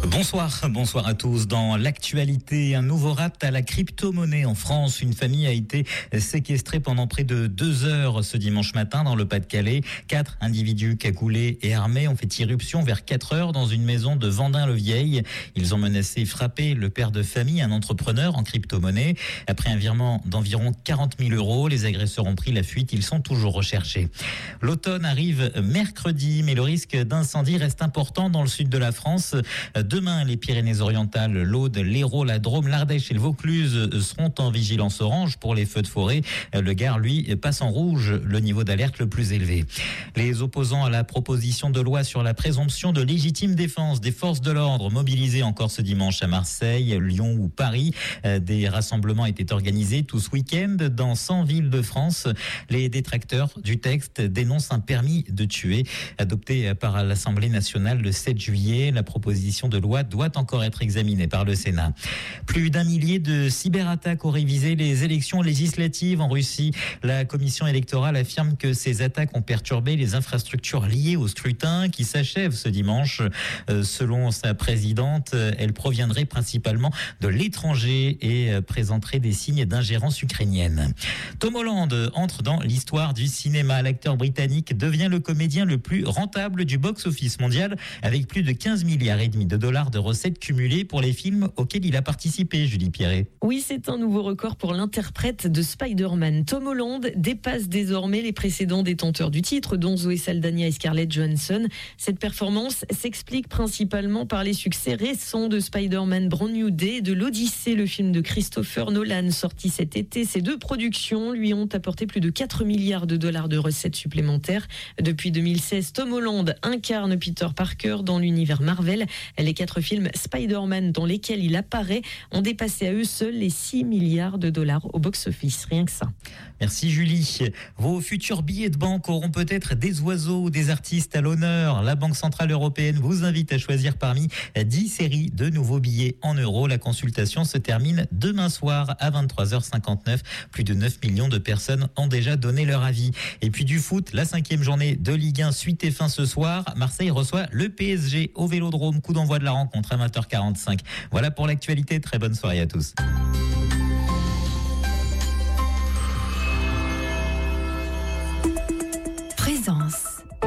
Bonsoir à tous. Dans l'actualité, un nouveau rapt à la crypto-monnaie en France. Une famille a été séquestrée pendant près de 2 heures ce dimanche matin dans le Pas-de-Calais. 4 individus cagoulés et armés ont fait irruption vers 4 heures dans une maison de Vendin-le-Vieil. Ils ont menacé et frappé le père de famille, un entrepreneur en crypto-monnaie. Après un virement d'environ 40 000 euros, les agresseurs ont pris la fuite. Ils sont toujours recherchés. L'automne arrive mercredi, mais le risque d'incendie reste important dans le sud de la France. Demain, les Pyrénées-Orientales, l'Aude, l'Hérault, la Drôme, l'Ardèche et le Vaucluse seront en vigilance orange pour les feux de forêt. Le Gard, lui, passe en rouge, le niveau d'alerte le plus élevé. Les opposants à la proposition de loi sur la présomption de légitime défense des forces de l'ordre mobilisés encore ce dimanche à Marseille, Lyon ou Paris. Des rassemblements étaient organisés tout ce week-end dans 100 villes de France. Les détracteurs du texte dénoncent un permis de tuer adopté par l'Assemblée nationale le 7 juillet. La proposition de loi doit encore être examinée par le Sénat. Plus d'1 millier de cyberattaques auraient visé les élections législatives en Russie. La commission électorale affirme que ces attaques ont perturbé les infrastructures liées au scrutin qui s'achève ce dimanche. Selon sa présidente, elle proviendrait principalement de l'étranger et présenterait des signes d'ingérence ukrainienne. Tom Holland entre dans l'histoire du cinéma. L'acteur britannique devient le comédien le plus rentable du box-office mondial avec plus de 15 milliards et demi de dollars de recettes cumulées pour les films auxquels il a participé, Julie Pierret. Oui, c'est un nouveau record pour l'interprète de Spider-Man. Tom Holland dépasse désormais les précédents détenteurs du titre, dont Zoé Saldana et Scarlett Johansson. Cette performance s'explique principalement par les succès récents de Spider-Man Brand New Day et de l'Odyssée, le film de Christopher Nolan, sorti cet été. Ces 2 productions lui ont apporté plus de 4 milliards de dollars de recettes supplémentaires. Depuis 2016, Tom Holland incarne Peter Parker dans l'univers Marvel. Les 4 films Spider-Man dans lesquels il apparaît ont dépassé à eux seuls les 6 milliards de dollars au box-office. Rien que ça. Merci Julie. Vos futurs billets de banque auront peut-être des oiseaux ou des artistes à l'honneur. La Banque Centrale Européenne vous invite à choisir parmi 10 séries de nouveaux billets en euros. La consultation se termine demain soir à 23h59. Plus de 9 millions de personnes ont déjà donné leur avis. Et puis du foot, la 5e journée de Ligue 1 suite et fin ce soir. Marseille reçoit le PSG au Vélodrome. Coup d'envoi de la rencontre à 20h45. Voilà pour l'actualité. Très bonne soirée à tous. Présence.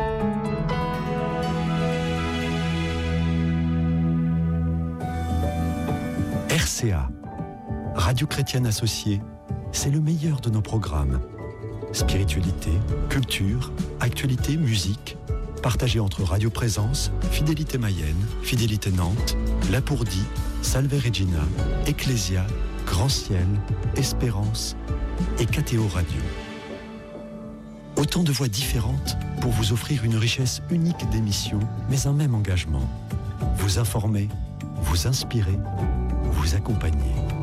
RCA, Radio Chrétienne Associée, c'est le meilleur de nos programmes. Spiritualité, culture, actualité, musique, partagé entre Radio Présence, Fidélité Mayenne, Fidélité Nantes, Lapourdie, Salve Regina, Ecclésia, Grand Ciel, Espérance et KTO Radio. Autant de voix différentes pour vous offrir une richesse unique d'émissions, mais un même engagement. Vous informer, vous inspirer, vous accompagner.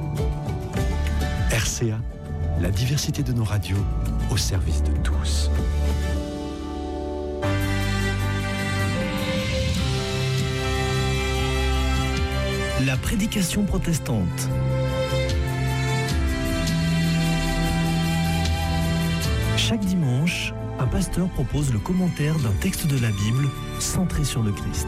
RCA, la diversité de nos radios au service de tous. La prédication protestante. Chaque dimanche, un pasteur propose le commentaire d'un texte de la Bible centré sur le Christ.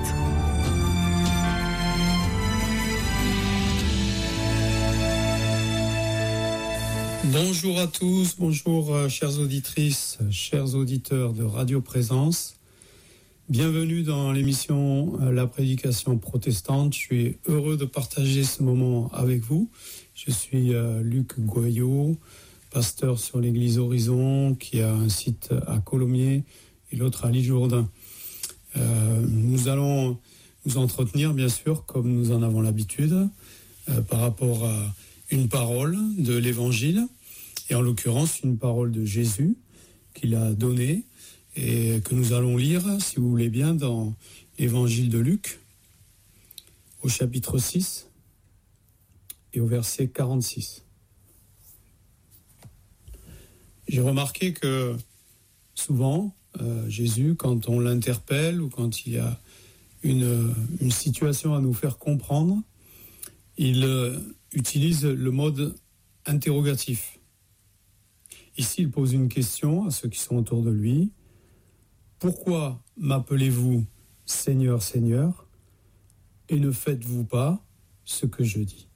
Bonjour à tous, bonjour chères auditrices, chers auditeurs de Radio Présence. Bienvenue dans l'émission La prédication protestante. Je suis heureux de partager ce moment avec vous. Je suis Luc Goyot, pasteur sur l'église Horizon, qui a un site à Colomiers et l'autre à L'Isle-Jourdain. Nous allons nous entretenir, bien sûr, comme nous en avons l'habitude, par rapport à une parole de l'Évangile, et en l'occurrence une parole de Jésus qu'il a donnée et que nous allons lire, si vous voulez bien, dans l'Évangile de Luc, au chapitre 6 et au verset 46. J'ai remarqué que souvent, Jésus, quand on l'interpelle ou quand il y a une situation à nous faire comprendre, il utilise le mode interrogatif. Ici, il pose une question à ceux qui sont autour de lui. « Pourquoi m'appelez-vous Seigneur, Seigneur, et ne faites-vous pas ce que je dis.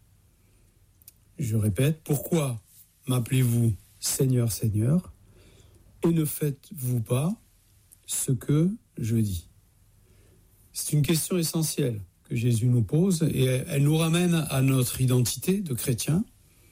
Je répète, pourquoi m'appelez-vous Seigneur, Seigneur, et ne faites-vous pas ce que je dis? C'est une question essentielle que Jésus nous pose et elle nous ramène à notre identité de chrétien.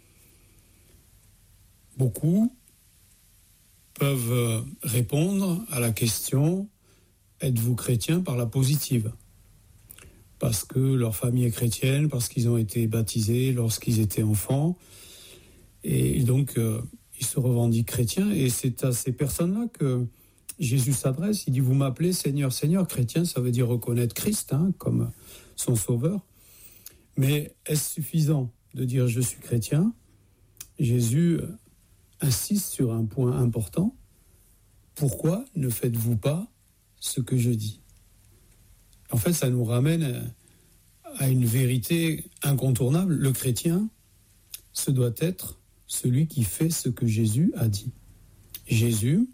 Beaucoup peuvent répondre à la question « Êtes-vous chrétien ?» par la positive. Parce que leur famille est chrétienne, parce qu'ils ont été baptisés lorsqu'ils étaient enfants. Et donc, ils se revendiquent chrétiens. Et c'est à ces personnes-là que Jésus s'adresse. Il dit « Vous m'appelez Seigneur, Seigneur ». Chrétien, ça veut dire reconnaître Christ comme son sauveur. Mais est-ce suffisant de dire « Je suis chrétien » ? Jésus insiste sur un point important. Pourquoi ne faites-vous pas ce que je dis ? En fait, ça nous ramène à une vérité incontournable. Le chrétien, ce doit être celui qui fait ce que Jésus a dit. Jésus,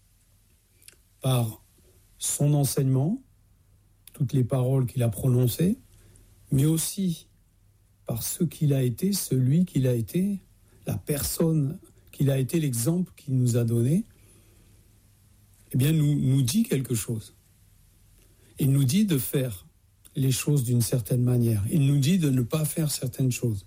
par son enseignement, toutes les paroles qu'il a prononcées, mais aussi par ce qu'il a été, celui qu'il a été, la personne qu'il a été, l'exemple qu'il nous a donné, eh bien, nous dit quelque chose. Il nous dit de faire les choses d'une certaine manière. Il nous dit de ne pas faire certaines choses.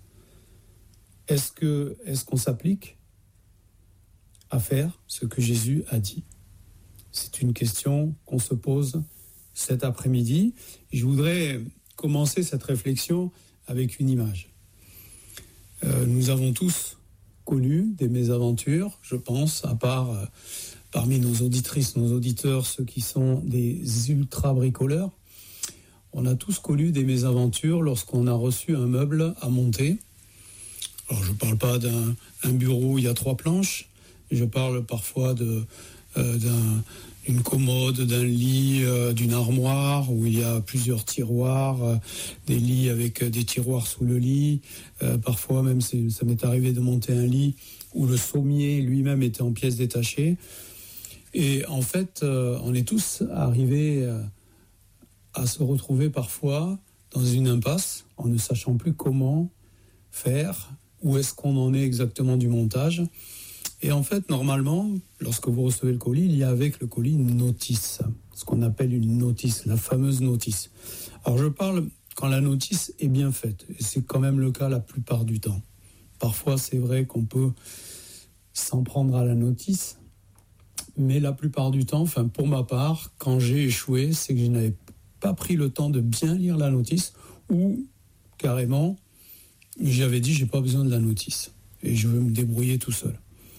Est-ce qu'on s'applique à faire ce que Jésus a dit ? C'est une question qu'on se pose cet après-midi. Et je voudrais commencer cette réflexion avec une image. Nous avons tous connu des mésaventures, je pense, à part parmi nos auditrices, nos auditeurs, ceux qui sont des ultra-bricoleurs. On a tous connu des mésaventures lorsqu'on a reçu un meuble à monter. Alors, je ne parle pas d'un bureau où il y a 3 planches. Je parle parfois d'une commode, d'un lit, d'une armoire où il y a plusieurs tiroirs, des lits avec des tiroirs sous le lit. Parfois même, ça m'est arrivé de monter un lit où le sommier lui-même était en pièces détachées. Et en fait, on est tous arrivés à se retrouver parfois dans une impasse en ne sachant plus comment faire, où est-ce qu'on en est exactement du montage. Et en fait, normalement, lorsque vous recevez le colis, il y a avec le colis une notice, ce qu'on appelle une notice, la fameuse notice. Alors je parle quand la notice est bien faite, et c'est quand même le cas la plupart du temps. Parfois, c'est vrai qu'on peut s'en prendre à la notice, mais la plupart du temps, enfin pour ma part, quand j'ai échoué, c'est que je n'avais pas pris le temps de bien lire la notice, ou carrément, j'avais dit j'ai pas besoin de la notice, et je veux me débrouiller tout seul.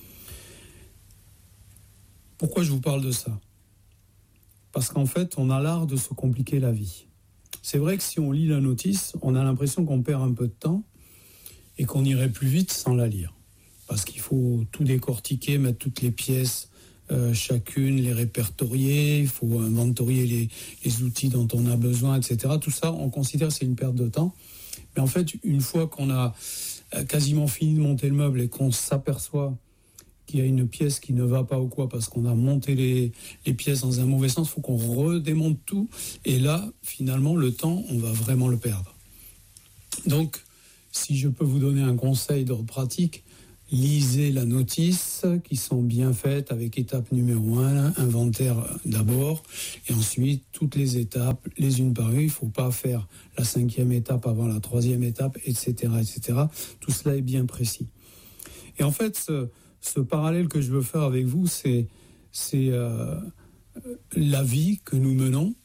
Pourquoi je vous parle de ça ? Parce qu'en fait, on a l'art de se compliquer la vie. C'est vrai que si on lit la notice, on a l'impression qu'on perd un peu de temps et qu'on irait plus vite sans la lire. Parce qu'il faut tout décortiquer, mettre toutes les pièces, chacune, les répertorier, il faut inventorier les outils dont on a besoin, etc. Tout ça, on considère que c'est une perte de temps. Mais en fait, une fois qu'on a quasiment fini de monter le meuble et qu'on s'aperçoit qu'il y a une pièce qui ne va pas ou quoi, parce qu'on a monté les pièces dans un mauvais sens, il faut qu'on redémonte tout. Et là, finalement, le temps, on va vraiment le perdre. Donc, si je peux vous donner un conseil d'ordre pratique, lisez la notice, qui sont bien faites avec étape numéro 1, inventaire d'abord, et ensuite toutes les étapes, les unes par une. Il ne faut pas faire la 5e étape avant la 3e étape, etc., etc. Tout cela est bien précis. Et en fait, ce parallèle que je veux faire avec vous, c'est la vie que nous menons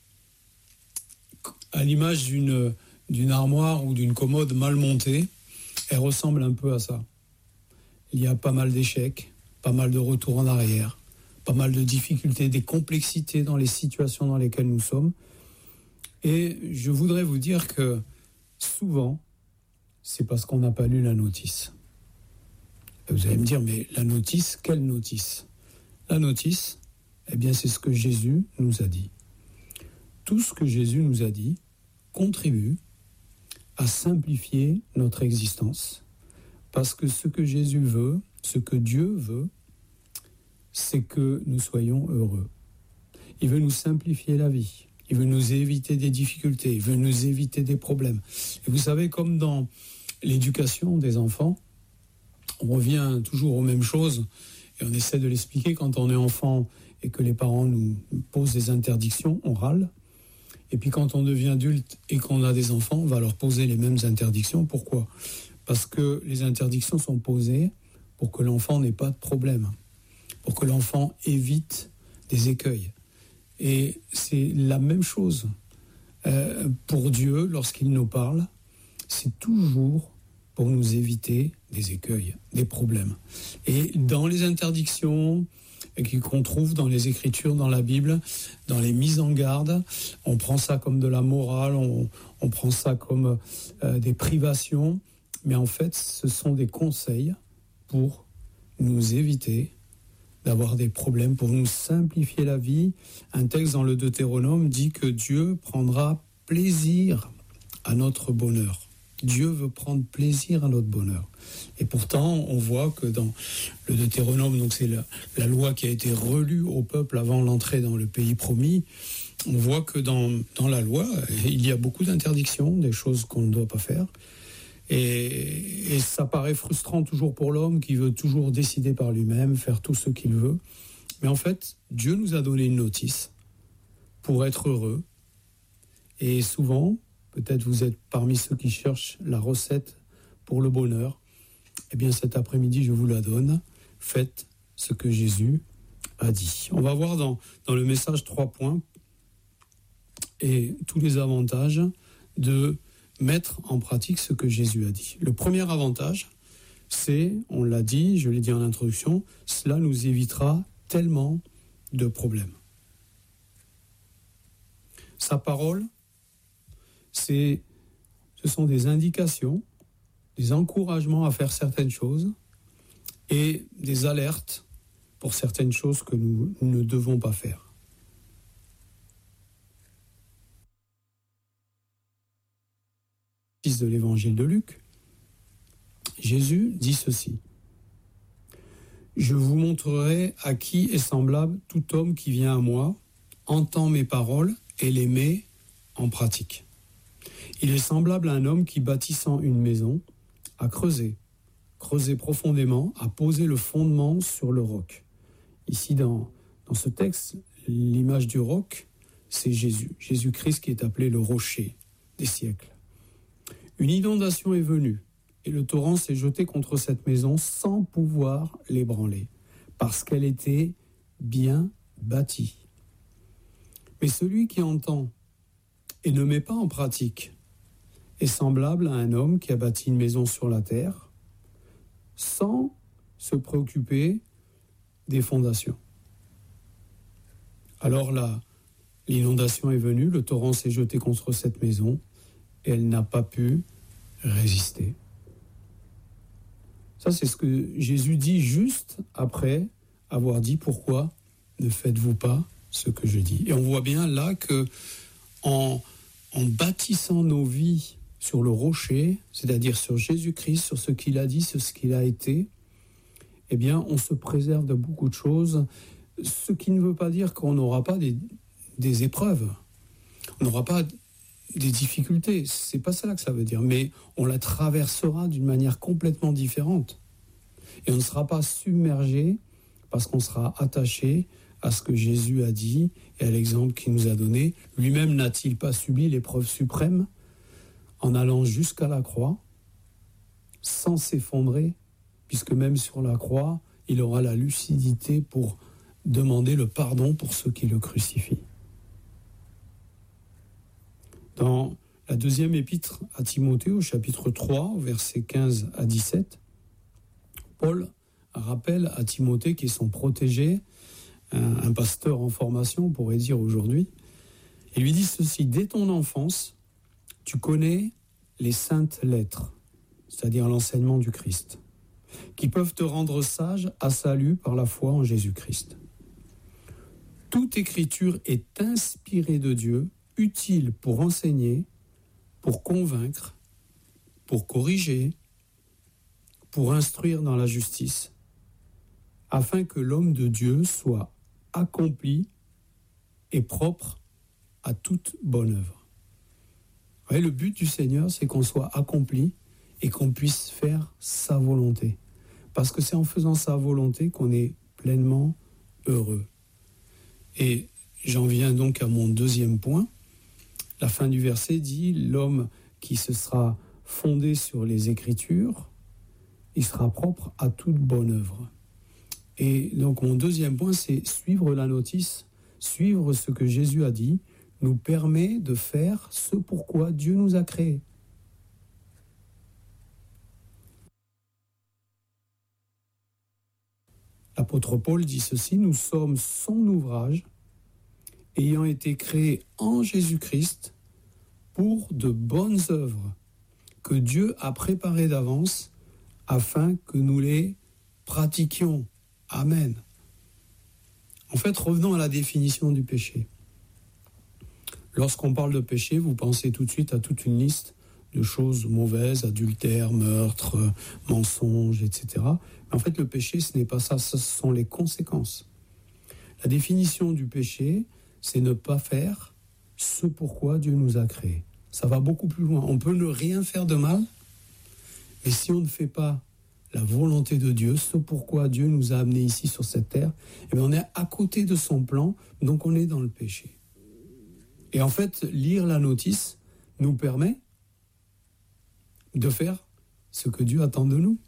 à l'image d'une armoire ou d'une commode mal montée. Elle ressemble un peu à ça. Il y a pas mal d'échecs, pas mal de retours en arrière, pas mal de difficultés, des complexités dans les situations dans lesquelles nous sommes. Et je voudrais vous dire que souvent, c'est parce qu'on n'a pas lu la notice. Vous allez me dire, mais la notice, quelle notice ? La notice, eh bien, c'est ce que Jésus nous a dit. Tout ce que Jésus nous a dit contribue à simplifier notre existence, parce que ce que Jésus veut, ce que Dieu veut, c'est que nous soyons heureux. Il veut nous simplifier la vie. Il veut nous éviter des difficultés, il veut nous éviter des problèmes. Et vous savez, comme dans l'éducation des enfants, on revient toujours aux mêmes choses et on essaie de l'expliquer quand on est enfant et que les parents nous posent des interdictions, on râle. Et puis quand on devient adulte et qu'on a des enfants, on va leur poser les mêmes interdictions. Pourquoi ? Parce que les interdictions sont posées pour que l'enfant n'ait pas de problème, pour que l'enfant évite des écueils. Et c'est la même chose pour Dieu lorsqu'il nous parle. C'est toujours pour nous éviter des écueils, des problèmes. Et dans les interdictions qu'on trouve dans les Écritures, dans la Bible, dans les mises en garde, on prend ça comme de la morale, on prend ça comme des privations, mais en fait, ce sont des conseils pour nous éviter d'avoir des problèmes, pour nous simplifier la vie. Un texte dans le Deutéronome dit que Dieu prendra plaisir à notre bonheur. Dieu veut prendre plaisir à notre bonheur. Et pourtant, on voit que dans le Deutéronome, donc c'est la loi qui a été relue au peuple avant l'entrée dans le pays promis, on voit que dans la loi, il y a beaucoup d'interdictions, des choses qu'on ne doit pas faire. Et ça paraît frustrant toujours pour l'homme qui veut toujours décider par lui-même, faire tout ce qu'il veut. Mais en fait, Dieu nous a donné une notice pour être heureux. Et souvent, peut-être vous êtes parmi ceux qui cherchent la recette pour le bonheur. Eh bien, cet après-midi, je vous la donne. Faites ce que Jésus a dit. On va voir dans le message 3 points et tous les avantages de mettre en pratique ce que Jésus a dit. Le premier avantage, c'est, on l'a dit, je l'ai dit en introduction, cela nous évitera tellement de problèmes. Sa parole, ce sont des indications, des encouragements à faire certaines choses et des alertes pour certaines choses que nous ne devons pas faire. De l'évangile de Luc, Jésus dit ceci: je vous montrerai à qui est semblable tout homme qui vient à moi, entend mes paroles et les met en pratique. Il est semblable à un homme qui, bâtissant une maison, a creusé profondément, a posé le fondement sur le roc. Ici, dans ce texte, l'image du roc, c'est Jésus-Christ qui est appelé le rocher des siècles. Une inondation est venue et le torrent s'est jeté contre cette maison sans pouvoir l'ébranler, parce qu'elle était bien bâtie. Mais celui qui entend et ne met pas en pratique est semblable à un homme qui a bâti une maison sur la terre sans se préoccuper des fondations. Alors là, l'inondation est venue, le torrent s'est jeté contre cette maison, et elle n'a pas pu résister. Ça, c'est ce que Jésus dit juste après avoir dit pourquoi ne faites-vous pas ce que je dis. Et on voit bien là que en bâtissant nos vies sur le rocher, c'est-à-dire sur Jésus-Christ, sur ce qu'il a dit, sur ce qu'il a été, eh bien, on se préserve de beaucoup de choses, ce qui ne veut pas dire qu'on n'aura pas des épreuves. On n'aura pas des difficultés, c'est pas ça que ça veut dire, mais on la traversera d'une manière complètement différente. Et on ne sera pas submergé parce qu'on sera attaché à ce que Jésus a dit et à l'exemple qu'il nous a donné. Lui-même n'a-t-il pas subi l'épreuve suprême en allant jusqu'à la croix sans s'effondrer, puisque même sur la croix, il aura la lucidité pour demander le pardon pour ceux qui le crucifient. Dans la deuxième épître à Timothée, au chapitre 3, versets 15 à 17, Paul rappelle à Timothée, qui est son protégé, un pasteur en formation, on pourrait dire aujourd'hui, il lui dit ceci: dès ton enfance, tu connais les saintes lettres, c'est-à-dire l'enseignement du Christ, qui peuvent te rendre sage à salut par la foi en Jésus-Christ. Toute écriture est inspirée de Dieu, utile pour enseigner, pour convaincre, pour corriger, pour instruire dans la justice, afin que l'homme de Dieu soit accompli et propre à toute bonne œuvre. Vous voyez, le but du Seigneur, c'est qu'on soit accompli et qu'on puisse faire sa volonté. Parce que c'est en faisant sa volonté qu'on est pleinement heureux. Et j'en viens donc à mon deuxième point. La fin du verset dit, l'homme qui se sera fondé sur les Écritures, il sera propre à toute bonne œuvre. Et donc mon deuxième point, c'est suivre la notice, suivre ce que Jésus a dit, nous permet de faire ce pourquoi Dieu nous a créés. L'apôtre Paul dit ceci, nous sommes son ouvrage, ayant été créés en Jésus-Christ pour de bonnes œuvres que Dieu a préparées d'avance afin que nous les pratiquions. Amen. En fait, revenons à la définition du péché. Lorsqu'on parle de péché, vous pensez tout de suite à toute une liste de choses mauvaises, adultère, meurtre, mensonge, etc. Mais en fait, le péché, ce n'est pas ça, ce sont les conséquences. La définition du péché, c'est ne pas faire ce pourquoi Dieu nous a créés. Ça va beaucoup plus loin. On peut ne rien faire de mal, mais si on ne fait pas la volonté de Dieu, ce pourquoi Dieu nous a amenés ici sur cette terre, eh bien on est à côté de son plan, donc on est dans le péché. Et en fait, lire la notice nous permet de faire ce que Dieu attend de nous.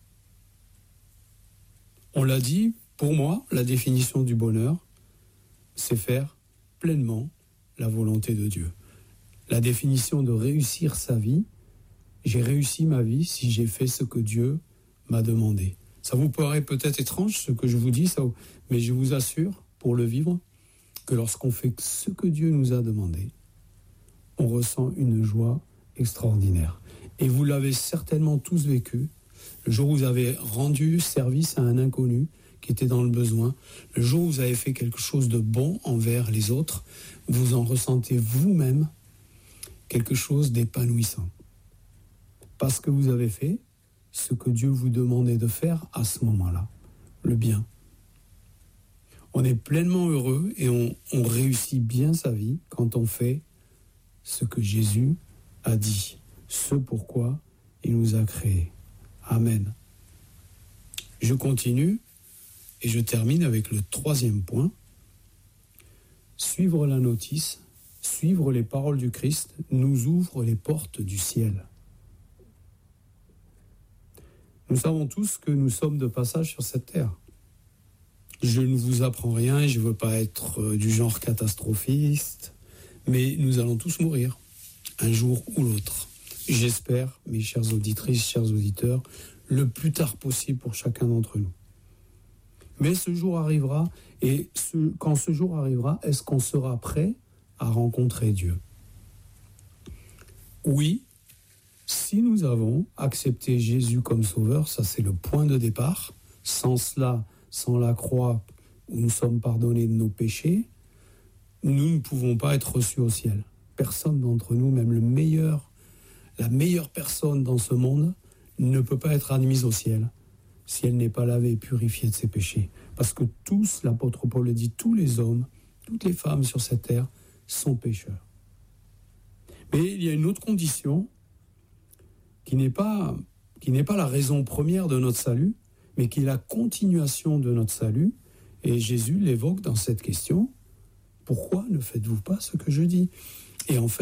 On l'a dit, pour moi, la définition du bonheur, c'est faire pleinement la volonté de Dieu. La définition de réussir sa vie, j'ai réussi ma vie si j'ai fait ce que Dieu m'a demandé. Ça vous paraît peut-être étrange ce que je vous dis, mais je vous assure, pour le vivre, que lorsqu'on fait ce que Dieu nous a demandé, on ressent une joie extraordinaire. Et vous l'avez certainement tous vécu, le jour où vous avez rendu service à un inconnu qui était dans le besoin, le jour où vous avez fait quelque chose de bon envers les autres, vous en ressentez vous-même quelque chose d'épanouissant. Parce que vous avez fait ce que Dieu vous demandait de faire à ce moment-là, le bien. On est pleinement heureux et on réussit bien sa vie quand on fait ce que Jésus a dit, ce pourquoi il nous a créés. Amen. Je continue et je termine avec le troisième point. Suivre la notice, suivre les paroles du Christ nous ouvre les portes du ciel. Nous savons tous que nous sommes de passage sur cette terre. Je ne vous apprends rien et je ne veux pas être du genre catastrophiste, mais nous allons tous mourir, un jour ou l'autre. J'espère, mes chères auditrices, chers auditeurs, le plus tard possible pour chacun d'entre nous. Mais ce jour arrivera, et quand ce jour arrivera, est-ce qu'on sera prêt à rencontrer Dieu ? Oui, si nous avons accepté Jésus comme sauveur, ça c'est le point de départ. Sans cela, sans la croix où nous sommes pardonnés de nos péchés, nous ne pouvons pas être reçus au ciel. Personne d'entre nous, même la meilleure personne dans ce monde, ne peut pas être admise au ciel si elle n'est pas lavée et purifiée de ses péchés. Parce que tous, l'apôtre Paul le dit, tous les hommes, toutes les femmes sur cette terre sont pécheurs. Mais il y a une autre condition qui n'est pas la raison première de notre salut, mais qui est la continuation de notre salut. Et Jésus l'évoque dans cette question. Pourquoi ne faites-vous pas ce que je dis ? Et en fait,